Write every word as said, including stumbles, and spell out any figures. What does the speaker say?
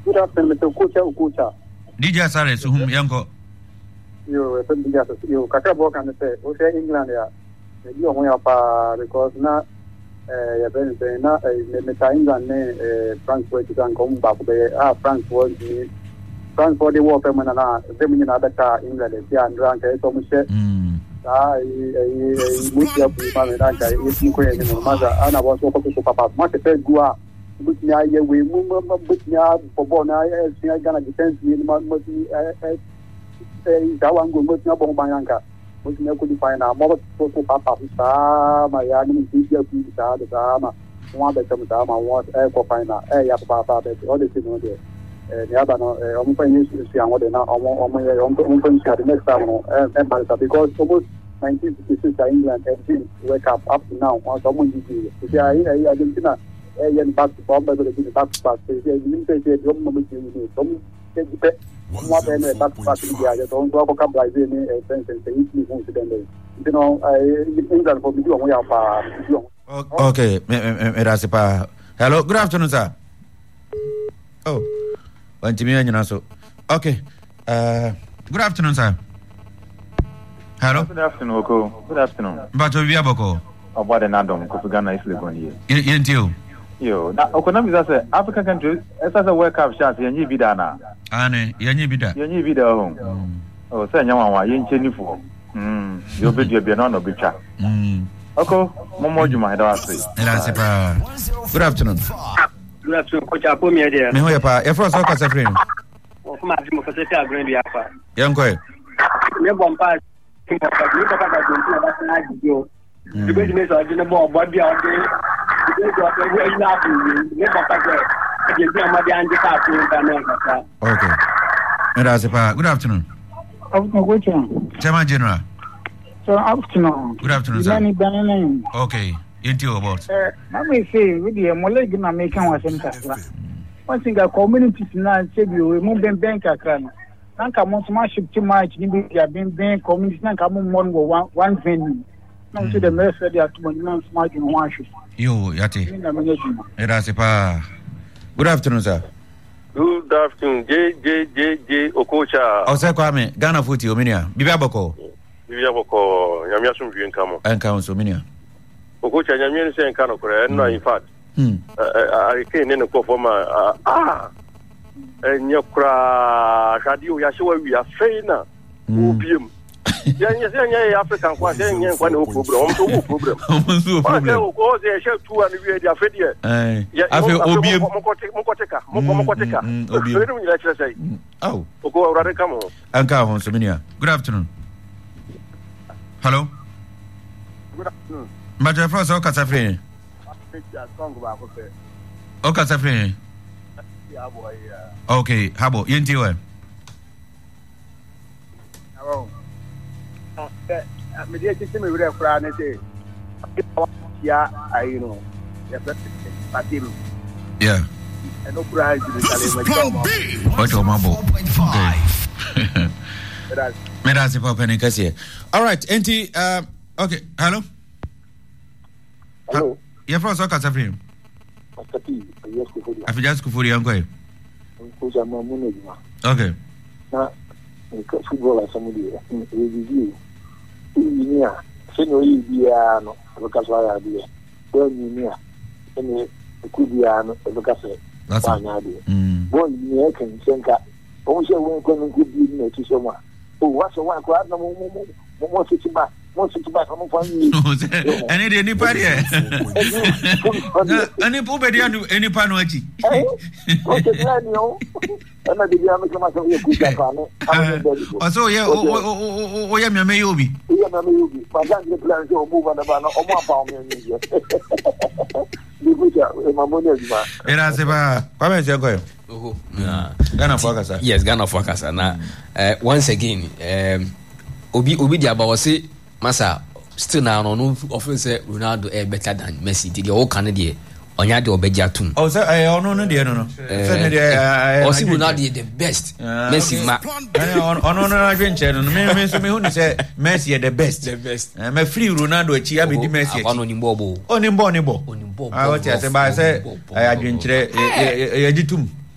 Good afternoon, Mister Kucha Ukucha. D J Sare Suhum Yanko. You, D J, you, Kakabo can say, okay, England, yeah. You are pa because now, eh, ben na eh England eh France was to come back there. Ah, France was the France for the war permanent na. Them in other car England, yeah, and rank so much. Mm. Ah, eh, much up with man rank. If you can, no matter. Ana was so to papa. Much say go. But now you we move, but now for born now, eh, Ghana defense in must eh eh that one go much now bon banyanka. Which you could find out more so papa my enemy video the drama one that comes down want air for find out eh papa all the things there and the other no I'm going to see what they now on my own the next time because almost nineteen fifty-six England and wake up up to now on someone you see I Argentina eh back to bomb back to back to back you say you some What then back back in the don't go up like this and friends and things you know I England for me we are okay me rasipa hello good afternoon sir oh want me you know so okay uh good afternoon sir hello good afternoon Oko good afternoon but we are boko about an Adam because Ghana is living here you yo na economy say African countries as a world cup shot yenyi bida na ane yenyi bida yenyi bida ho oh say nyanwa wa yenche ni fo mm yo be dia be na no betwa mm oko momo juma da wase ela se pa good afternoon good afternoon coach apomi e there me ho ya pa e fro so ka se friend o kuma di mo fese ta grand ya pa yanko e me bompa ni papa ka do na ba na jijo the best me so ajina bo bo bia o de okay. Good afternoon. Chairman General. So afternoon. Good afternoon, sir. Okay. Into about. Uh, let me say, with the Molly gonna make one center. One thing a community now say we move them bank account. Nanka mo smash too much. Ni be ya ben ben community nanka mo one one one venue. Now say the rest of the atmosphere man smart in one shoot. Yo, yate. Era sepa. Good afternoon, sir. Good afternoon, J J J J Okocha. Ose kwame, Ghana futi ominia. Bibia boko. Bibia boko. Nyamia sum bi nkamo. Nkamo so ominia. Okocha nyamia ni se nkano kore. No in fact. Hmm. I can ne ko forma ah. Enya kura radio ya shewa wi afei na. Obiem. Yeah, yes, yeah, African kwa yeah, kwa no problem. On no problem. On no problem. O ko ze she two and we dey afedi e. Eh. Afi obi mo ko mo ko teka. Mo ko mo ko teka. Obi. We don't like to say. Oh. O ko ora come on. Anka hon so minia. Good afternoon. Hello. Good afternoon. Maja Frost o kasa free. O kasa free. Yeah boy. Okay, habo yenti we. Hello. Me dey tell me we dey fra na say ya you know ya patim yeah and no prize the challenge what o mabo okay me da se papa ne kase all right enti uh okay hello hello ya fra so ka sa frame Pasti yes ko furi afi just ko furi anko e ko jama mo ne ma okay na ko football asamudi e review Ninia, senior Ibiano, the Casala, well, Ninia, any Cubiano, the Casa, that's an idea. One year can send that. Also, one can good be to someone. Oh, what's the one? No more, more city back, more city back, I'm finding any any party. Any Pobediano, any Panochi. And I did myself a good japan. So, yeah, oh, yeah, me, Yobi. Yeah, me, my grand plan to move on the banner or one pound. My money is my. And I say, come and say, go. Oh, Ghana focus. Yes, Ghana focus. Now, once again, um, Obi Obi Diaba was say, Massa, still now, no officer Ronaldo are better than Messi. Did you all Canadian? Onya de obejatun. Oh, sir, I don't know no no. O si Ronaldo the best. Messi ma. Ono no adventure no. Me me so me hu say Messi the best. The best. Me free Ronaldo achi abi di Messi. Ono ni mbo bo. Oni mbo ni bo. Oni mbo. Ah, what you say ba say adventure e e gitum.